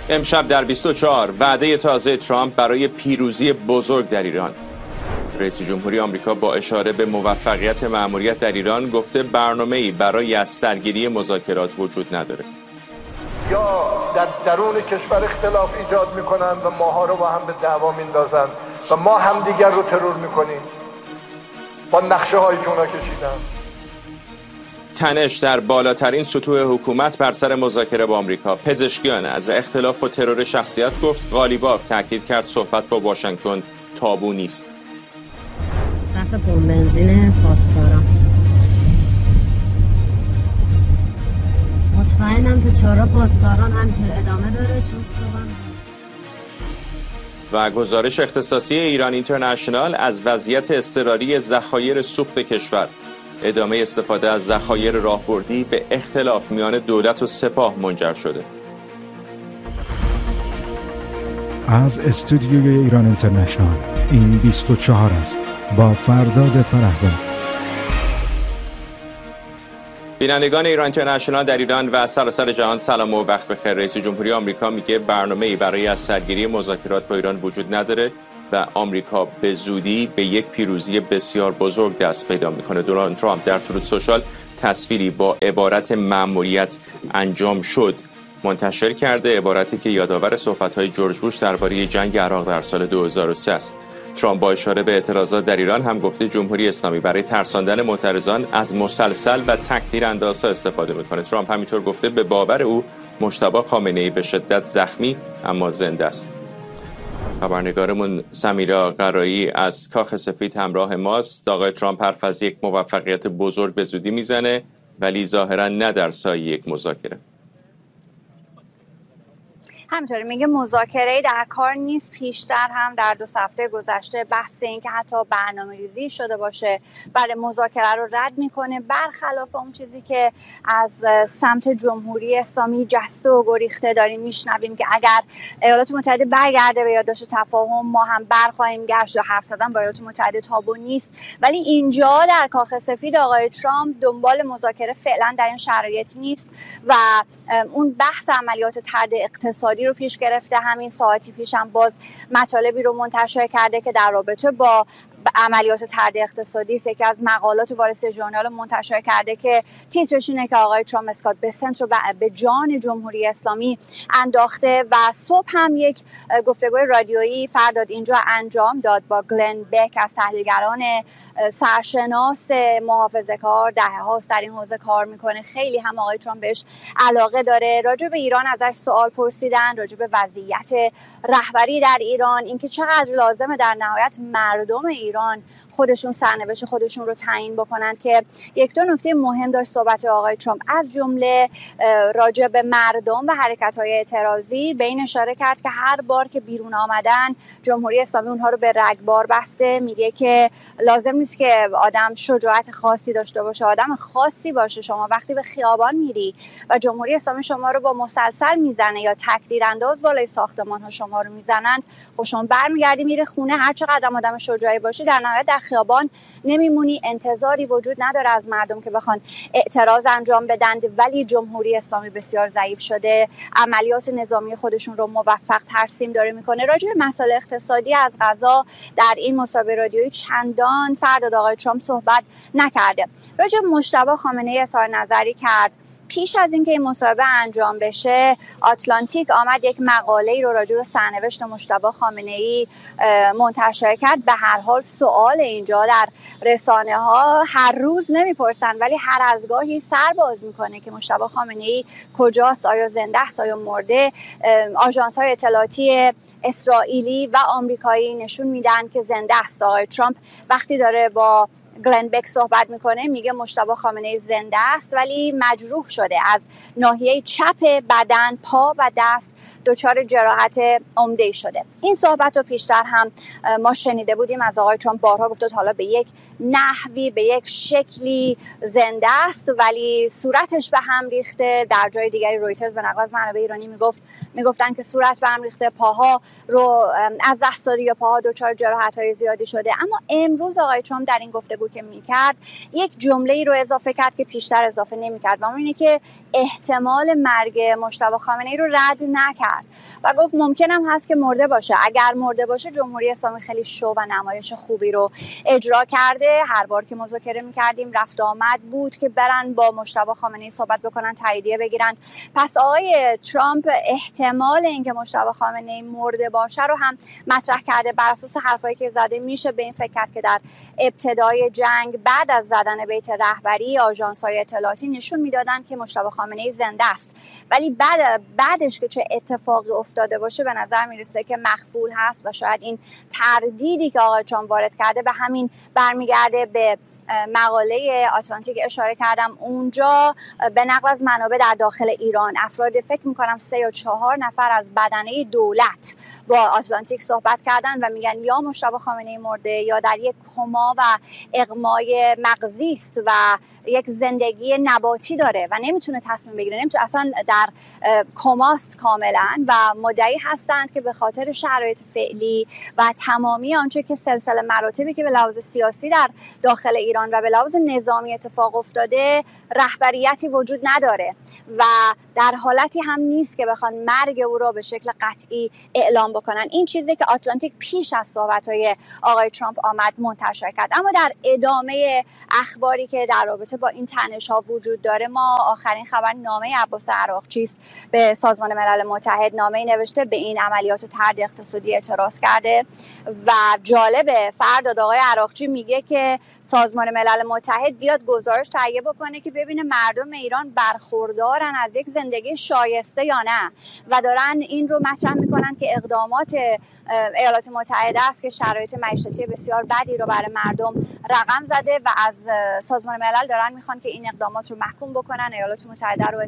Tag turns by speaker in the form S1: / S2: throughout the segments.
S1: امشب در 24 وعده تازه ترامپ برای پیروزی بزرگ در ایران. رئیس جمهوری آمریکا با اشاره به موفقیت مأموریت در ایران گفته برنامه‌ای برای از سرگیری مذاکرات وجود نداره.
S2: یا در درون کشور اختلاف ایجاد میکنن و ماها رو با هم به دعوا میندازن و ما هم دیگر رو ترور میکنیم با نقشه هایی که اونا کشیدن.
S1: تنش در بالاترین سطوح حکومت بر سر مذاکره با آمریکا. پزشکیان از اختلاف و ترور شخصیت گفت. قالیباف تاکید کرد صحبت با واشنگتن تابو نیست.
S3: صف پمپ بنزین پاسداران. مطمئنم که چهارراه پاسداران همینطور ادامه داره چون
S1: و گزارش اختصاصی ایران اینترنشنال از وضعیت اضطراری ذخایر سوخت کشور. ادامه استفاده از ذخایر راهبردی به اختلاف میان دولت و سپاه منجر شده.
S4: از استودیوی ایران اینترنشنال این 24 است با فرداد فرحزاد.
S1: بینندگان ایران اینترنشنال در ایران و سراسر جهان سلام و وقت بخیر. رئیس جمهوری آمریکا میگه برنامه‌ای برای از سرگیری مذاکرات با ایران وجود نداره و آمریکا به زودی به یک پیروزی بسیار بزرگ دست پیدا میکنه. دونالد ترامپ در تروت سوشال تصویری با عبارت مأموریت انجام شد منتشر کرده، عبارتی که یادآور صحبت‌های جورج بوش درباره جنگ عراق در سال 2003 است. ترامپ با اشاره به اعتراضات در ایران هم گفته جمهوری اسلامی برای ترساندن معترضان از مسلسل و تک‌تیراندازها استفاده میکنه. ترامپ همینطور گفته به باور او مجتبی خامنه‌ای به شدت زخمی اما زنده است. خبرنگارمون سمیرا قرایی از کاخ سفید همراه ماست. آقای ترامپ حرف از یک موفقیت بزرگ به زودی میزنه ولی ظاهرا نه در سایه یک مذاکره.
S5: همینطوری میگه مذاکره‌ای در کار نیست. پیشتر هم در 2 هفته گذشته بحث این که حتی برنامه‌ریزی شده باشه برای مذاکره رو رد میکنه، برخلاف اون چیزی که از سمت جمهوری اسلامی جسته و گریخته داریم میشنویم که اگر ایالات متحده برگرده به یادداشت تفاهم ما هم برخواهیم گشت و حرف زدن با ایالات متحده تابو نیست. ولی اینجا در کاخ سفید آقای ترامپ دنبال مذاکره فعلا در این شرایط نیست و اون بحث عملیات طرد اقتصادی رو پیش گرفته. همین ساعتی پیش هم باز مطالبی رو منتشر کرده که در رابطه با عملیات طرد اقتصادی است. یکی از مقالات وال استریت ژورنال منتشر کرده که تیترش اینه که آقای ترامپ اسکات بسنت رو به جان جمهوری اسلامی انداخته و صبح هم یک گفتگوی رادیویی فرداد اینجا انجام داد با گلن بک از تحلیلگران سرشناس محافظه‌کار، دهه‌هاست در این حوزه کار میکنه. خیلی هم آقای ترامپ بهش علاقه داره. راجع به ایران ازش سوال پرسیدن، راجع به وضعیت رهبری در ایران، اینکه چقدر لازمه در نهایت مردم ایران خودشون سرنوشت خودشون رو تعیین بکنند که یک دو نکته مهم داشت صحبت آقای ترامپ، از جمله راجع به مردم و حرکت‌های اعتراضی. به این اشاره کرد که هر بار که بیرون آمدن جمهوری اسلامی اونها رو به رگبار بسته. میگه که لازم نیست که آدم شجاعت خاصی داشته باشه، آدم خاصی باشه. شما وقتی به خیابان میری و جمهوری اسلامی شما رو با مسلسل میزنه یا تک‌تیرانداز بالای ساختمان‌ها شما رو میزنند، خب شما برمیگردی میره خونه، هر چقدر آدم شجاعی باشی در نهایت در خیابان نمیمونی. انتظاری وجود نداره از مردم که بخوان اعتراض انجام بدن. ولی جمهوری اسلامی بسیار ضعیف شده، عملیات نظامی خودشون رو موفق ترسیم داره میکنه. راجع به مسائل اقتصادی از قضا در این مصاحبه رادیویی چندان فرداد آقای ترامپ صحبت نکرده. راجع به مجتبی خامنه‌ای اظهار نظری کرد. پیش از اینکه این مصاحبه انجام بشه آتلانتیک آمد یک مقاله‌ای رو راجع به سرنوشت مجتبی خامنه‌ای منتشر کرد. به هر حال سوال اینجا در رسانه‌ها هر روز نمیپرسن ولی هر از گاهی سر باز میکنه که مجتبی خامنه‌ای کجاست، آیا زنده است، آیا مرده. آژانس‌های اطلاعاتی اسرائیلی و آمریکایی نشون میدن که زنده است. آقای ترامپ وقتی داره با گلن بک صحبت میکنه میگه مجتبی خامنه‌ای زنده است ولی مجروح شده، از ناحیه چپ بدن، پا و دست دچار جراحت عمده‌ای شده. این صحبت رو پیشتر هم ما شنیده بودیم از آقای ترامپ، بارها گفته حالا به یک نحوی به یک شکلی زنده است ولی صورتش به هم ریخته. در جای دیگری رویترز به نقل از منابع ایرانی میگفتن که صورت به هم ریخته، پاها رو از دست داده یا پاها دچار جراحت‌های زیادی شده. اما امروز آقای ترامپ در این گفتگو که میکرد یک جمله‌ای رو اضافه کرد که پیشتر اضافه نمیکرد و اون اینه که احتمال مرگ مجتبی خامنه‌ای رو رد نکرد و گفت ممکنم هست که مرده باشه. اگر مرده باشه جمهوری اسلامی خیلی شو و نمایش خوبی رو اجرا کرده. هر بار که مذاکره میکردیم رفت آمد بود که برن با مجتبی خامنه‌ای صحبت بکنن، تاییدیه بگیرن. پس آقای ترامپ احتمال اینکه مجتبی خامنه‌ای مرده باشه رو هم مطرح کرده. بر اساس حرفایی که زده میشه به این فکر کرد که در ابتدای جنگ بعد از زدن بیت رهبری آژانس‌های اطلاعاتی نشون میدادن که مجتبی خامنه‌ای زنده است، ولی بعدش که چه اتفاقی افتاده باشه به نظر میرسه که مخفول هست و شاید این تردیدی که آقای ترامپ وارد کرده به همین برمیگرده. به مقاله آتلانتیک اشاره کردم، اونجا به نقل از منابع در داخل ایران افراد فکر میکنم 3 یا 4 نفر از بدنه دولت با آتلانتیک صحبت کردن و میگن یا مجتبی خامنه‌ای مرده یا در یک کما و اغمای مغزی است و یک زندگی نباتی داره و نمیتونه تصمیم بگیره، نمیتونه، اصلا در کماست کاملا و مدعی هستند که به خاطر شرایط فعلی و تمامی آنچه که سلسله مراتبی که به لحاظ سیاسی در داخل ایران و به لحاظ نظامی اتفاق افتاده رهبریتی وجود نداره و در حالتی هم نیست که بخوان مرگ او را به شکل قطعی اعلام بکنن. این چیزی که آتلانتیک پیش از صحبت‌های آقای ترامپ آمد منتشر کرد. اما در ادامه اخباری که در رابطه با این تنش‌ها وجود داره، ما آخرین خبر نامه عباس عراقچی است به سازمان ملل متحد. نامه‌ای نوشته به این عملیات طرد اقتصادی اعتراض کرده و جالبه فرداد آقای عراقچی میگه که سازمان ملل متحد بیاد گزارش تهیه بکنه که ببینه مردم ایران برخوردارن از یک زندگی شایسته یا نه و دارن این رو مطرح میکنن که اقدامات ایالات متحده است که شرایط معیشتی بسیار بدی رو برای مردم رقم زده و از سازمان ملل دارن میخوان که این اقدامات رو محکوم بکنن. ایالات متحده رو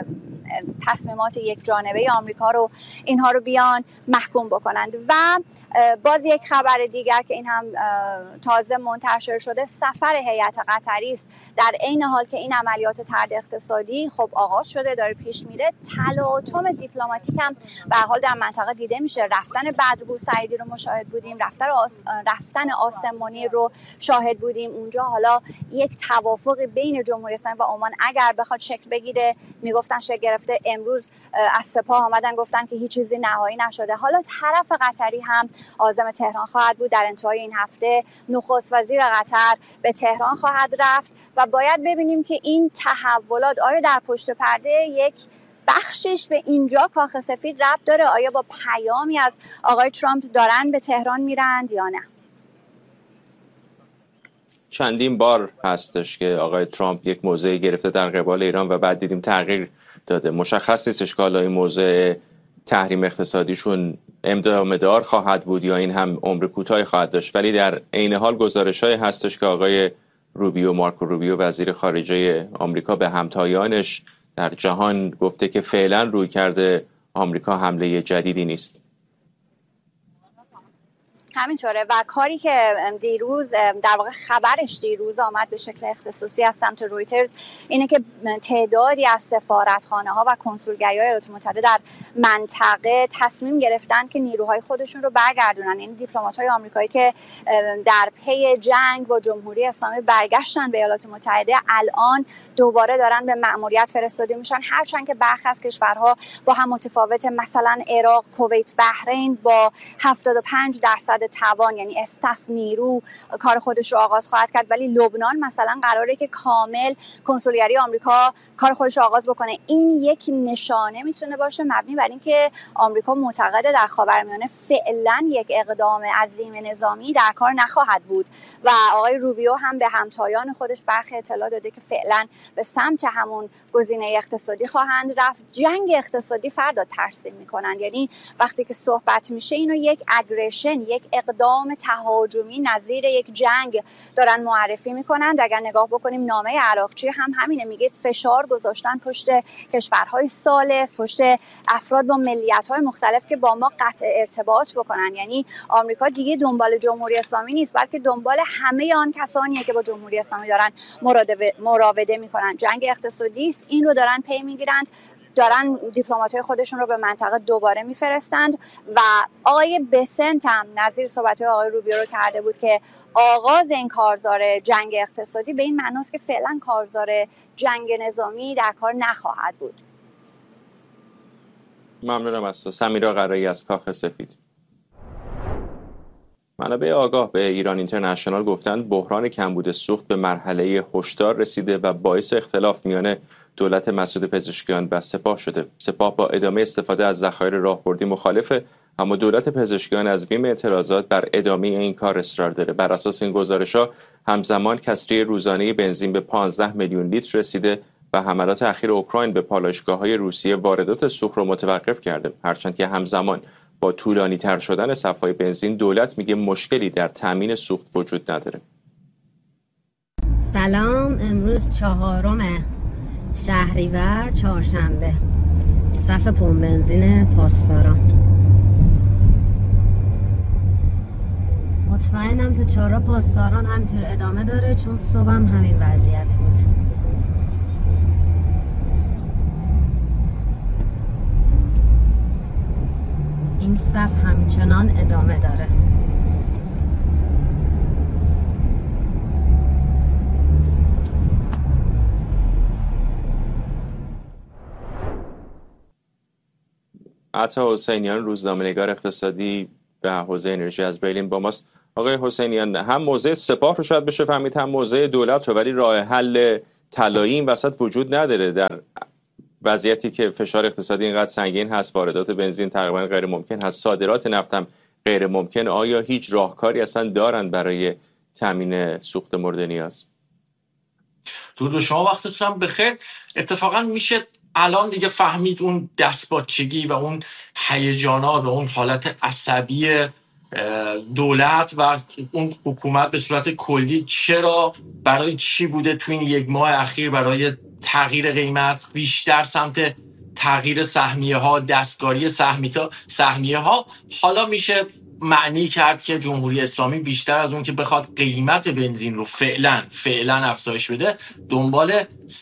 S5: تصمیمات یک جانبه آمریکا رو اینها رو بیان محکوم بکنند. و باز یک خبر دیگر که این هم تازه منتشر شده، سفر هیئت قطری است. در عین حال که این عملیات طرد اقتصادی خب آغاز شده، داره پیش میره، تلاطم دیپلماتیک هم به هر حال در منطقه دیده میشه. رفتن بدرگو سعیدی رو مشاهد بودیم، رفتن آسمانی رو شاهد بودیم. اونجا حالا یک توافق بین جمهوری اسلامی و عمان اگر بخواد شکل بگیره، میگفتن شکل گرفته، امروز از سپاه آمدن گفتن که هیچ چیزی نهایی نشده. حالا طرف قطری هم عازم تهران خواهد بود. در انتهای این هفته نخست وزیر قطر به تهران خواهد رفت و باید ببینیم که این تحولات آیا در پشت پرده یک بخشش به اینجا کاخ سفید ربط داره، آیا با پیامی از آقای ترامپ دارن به تهران میرند یا نه.
S1: چندین بار هستش که آقای ترامپ یک موضع گرفته در قبال ایران و بعد دیدیم تغییر داده. مشخص نیستش که حالا این موضع تحریم اقتصادیشون ادامه‌دار خواهد بود یا این هم عمر کوتاهی خواهد داشت، ولی در عین حال گزارش‌هایی هستش که آقای مارکو روبیو وزیر خارجه آمریکا به همتایانش در جهان گفته که فعلا رویکرد آمریکا حمله جدیدی نیست.
S5: همینطوره و کاری که دیروز در واقع خبرش دیروز آمد به شکل اختصاصی از سمت رویترز اینه که تعدادی از سفارتخانه ها و کنسولگری های ایالات متحده در منطقه تصمیم گرفتن که نیروهای خودشون رو برگردونن. این دیپلمات های آمریکایی که در پی جنگ با جمهوری اسلامی برگشتن به ایالات متحده الان دوباره دارن به مأموریت فرستاده میشن، هرچند که برخی از کشورها با هم متفاوته. مثلا عراق، کویت، بحرین با 75% توان یعنی استف نیرو کار خودش رو آغاز خواهد کرد، ولی لبنان مثلا قراره که کامل کنسولگری آمریکا کار خودش رو آغاز بکنه. این یک نشانه میتونه باشه مبنی بر اینکه آمریکا معتقده در خاورمیانه فعلا یک اقدام عظیم نظامی در کار نخواهد بود و آقای روبیو هم به همتایان خودش برخی اطلاع داده که فعلا به سمت همون گزینه اقتصادی خواهند رفت. جنگ اقتصادی فردا ترسیم میکنن، یعنی وقتی که صحبت میشه اینو یک اگریشن، یک اقدام تهاجمی نظیر یک جنگ دارن معرفی میکنن. اگر نگاه بکنیم نامه عراقچی هم همینه، میگه فشار گذاشتن پشت کشورهای ثالث، پشت افراد با ملیت‌های مختلف که با ما قطع ارتباط بکنن. یعنی آمریکا دیگه دنبال جمهوری اسلامی نیست، بلکه دنبال همه آن کسانیه که با جمهوری اسلامی دارن مراوده میکنن. جنگ اقتصادی است، این رو دارن پی میگیرند. دارن دیپلمات‌های خودشون رو به منطقه دوباره میفرستند. و آقای بسنت هم نظیر صحبت‌های آقای روبیو رو کرده بود که آغاز این کارزار جنگ اقتصادی به این معناست که فعلا کارزار جنگ نظامی در کار نخواهد بود.
S1: ممنونم از تو. سمیرا قرایی از کاخ سفید. منابع آگاه به ایران اینترنشنال گفتند بحران کمبود سوخت به مرحله هشدار رسیده و باعث اختلاف میان دولت مسعود پزشکیان و سپاه شده. سپاه با ادامه استفاده از ذخایر راهبردی مخالفه، اما دولت پزشکیان از بیم اعتراضات بر ادامه این کار اصرار داره. بر اساس این گزارش‌ها همزمان کسری روزانه بنزین به 15 میلیون لیتر رسیده و حملات اخیر اوکراین به پالایشگاه‌های روسیه واردات سوخت رو متوقف کرده. هرچند که همزمان با طولانی تر شدن صف‌های بنزین دولت میگه مشکلی در تامین سوخت وجود نداره.
S3: سلام، امروز 4 شهریور چهارشنبه، صف پمپ بنزین پاسداران. مطمئنم تو چهارراه پاسداران همینطور ادامه داره، چون صبحم همین وضعیت بود. این صف همچنان ادامه داره.
S1: عطا حسینیان، روزنامه‌نگار اقتصادی و حوزه انرژی از برلین با ماست. آقای حسینیان، هم موضع سپاه رو شاید بشه فهمید، هم موضع دولت رو، ولی راه حل طلایی این وسط وجود نداره. در وضعیتی که فشار اقتصادی اینقدر سنگین هست، واردات بنزین تقریبا غیر ممکن هست، صادرات نفت هم غیر ممکن، آیا هیچ راهکاری اصلا دارن برای تامین سوخت مورد نیاز؟
S6: درود به شما، وقتتون هم بخیر. اتفاقا میشه الان دیگه فهمید اون دستپاچگی و اون هیجانات و اون حالت عصبی دولت و اون حکومت به صورت کلی چرا، برای چی بوده تو این 1 ماه اخیر برای تغییر قیمت بیشتر سمت تغییر سهمیه ها، دستکاری سهمیه ها. حالا میشه معنی کرد که جمهوری اسلامی بیشتر از اون که بخواد قیمت بنزین رو فعلا افزایش بده، دنبال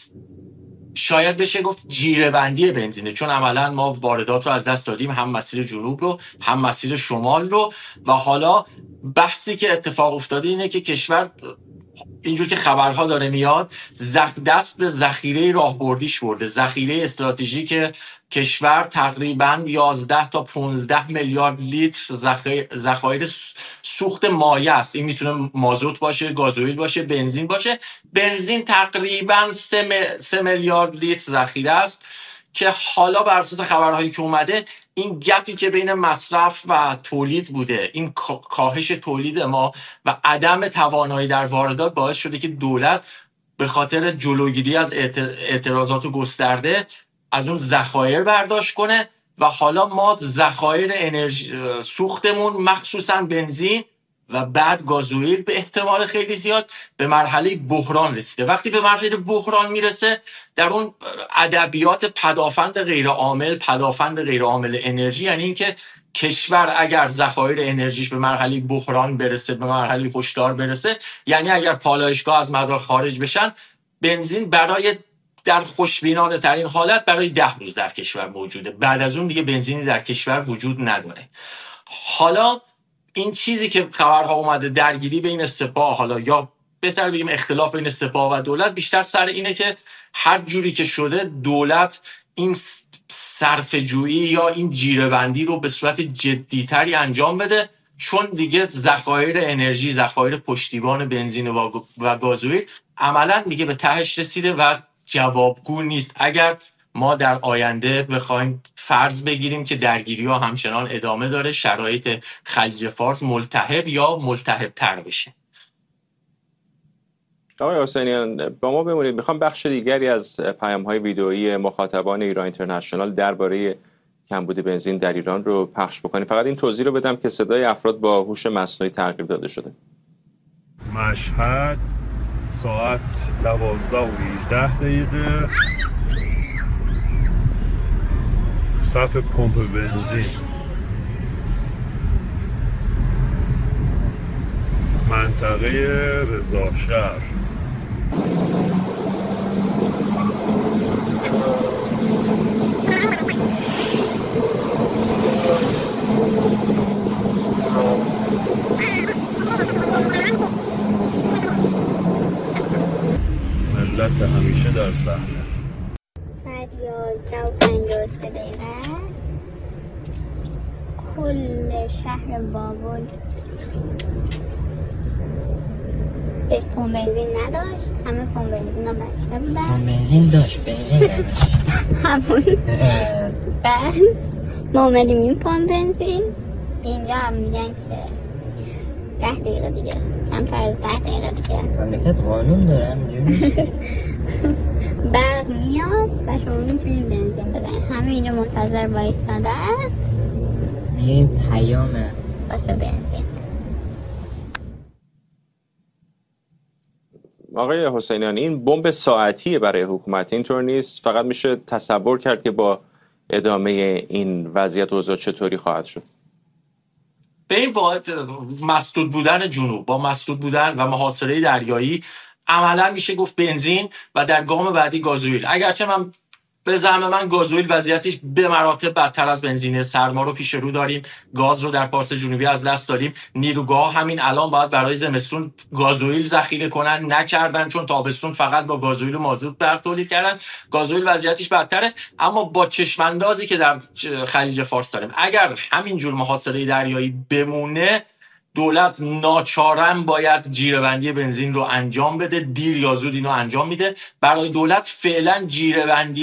S6: شاید بشه گفت جیره بندی بنزینه، چون عملا ما واردات رو از دست دادیم، هم مسیر جنوب رو هم مسیر شمال رو. و حالا بحثی که اتفاق افتاده اینه که کشور اینجور که خبرها داره میاد دست به ذخیره راهبردیش برده، ذخیره استراتژیک کشور تقریبا 11 تا 15 میلیارد لیتر ذخایر سوخت مایع است. این میتونه مازوت باشه، گازوئیل باشه، بنزین باشه. بنزین تقریبا 3 میلیارد لیتر ذخیره است که حالا بر اساس خبرهایی که اومده این گپی که بین مصرف و تولید بوده، این کاهش تولید ما و عدم توانایی در واردات باعث شده که دولت به خاطر جلوگیری از اعتراضات گسترده از اون ذخایر برداشت کنه و حالا ما ذخایر انرژی سوختمون مخصوصا بنزین و بعد گازوئیل به احتمال خیلی زیاد به مرحله بحران رسیده. وقتی به مرحله بحران میرسه، در اون ادبیات پدافند غیر عامل انرژی، یعنی اینکه کشور اگر ذخایر انرژیش به مرحله بحران برسه، به مرحله هشدار برسه، یعنی اگر پالایشگاه از مدار خارج بشن، بنزین برای در خوشبینانه ترین حالت برای 10 روز در کشور موجوده. بعد از اون دیگه بنزینی در کشور وجود نداره. حالا این چیزی که خبرها اومده، درگیری بین سپاه، حالا یا بهتر بگیم اختلاف بین سپاه و دولت، بیشتر سر اینه که هر جوری که شده دولت این صرفه‌جویی یا این جیره‌بندی رو به صورت جدی‌تری انجام بده، چون دیگه ذخایر انرژی، ذخایر پشتیبان بنزین و گازوئیل عملاً دیگه به تهش رسیده و جوابگو نیست. اگر ما در آینده بخوایم فرض بگیریم که درگیری‌ها همچنان ادامه داره، شرایط خلیج فارس ملتهب یا ملتهب‌تر بشه.
S1: آقای حسینیان، با ما بمونید. میخوام بخش دیگری از پیام‌های ویدئویی مخاطبان ایران اینترنشنال درباره کمبود بنزین در ایران رو پخش بکنیم. فقط این توضیح رو بدم که صدای افراد با هوش مصنوعی تغییر داده شده.
S7: مشهد ساعت 12:18 صف پمپ بنزین، منطقه رضاشهر. ملت همیشه در صحنه.
S8: ساعت 11:53 دقیقه. کل شهر بابل به پمپ بنزین نداشت، همه پمپ بنزین ها بسته بودن.
S9: پمپ بنزین داشت، بنزین نداشت.
S8: همون بعد ما اومدیم این پمپ بنزین، اینجا هم میگن که 10 دقیقه دیگه، کمتر از 10 دقیقه دیگه
S9: مملکت قانون داره همینجوری.
S8: برق میاد و شما میتونید بنزین بزنید. همه اینجا منتظر وایستادن،
S9: میگه پیامه
S8: واسه بنزین.
S1: آقای حسینیان، این بمب ساعتیه برای حکومت، اینطور نیست؟ فقط میشه تصور کرد که با ادامه این وضعیت اوضاع چطوری خواهد شد؟
S6: به این با مسدود بودن جنوب، با مسدود بودن و محاصره دریایی، عملا میشه گفت بنزین و در گام بعدی گازوئیل. اگرچه من به زعم من گازوئیل وضعیتش به مراتب بدتر از بنزینه. سرما رو پیش رو داریم، گاز رو در پارس جنوبی از دست داریم. نیروگاه همین الان باید برای زمستون گازوئیل ذخیره کنن، نکردن چون تابستون فقط با گازوئیل و مازوت برق تولید کردن. گازوئیل وضعیتش بدتره. اما با چشماندازی که در خلیج فارس داریم، اگر همین جور محاصره دریایی بمونه، دولت ناچارن باید جیره‌بندی بنزین رو انجام بده. دیر یا زود اینو انجام میده. برای دولت فعلا جیره‌بندی